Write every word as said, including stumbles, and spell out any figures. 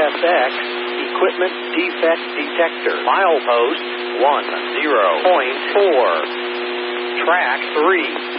S X Equipment Defect Detector. Milepost one zero point four. Track three.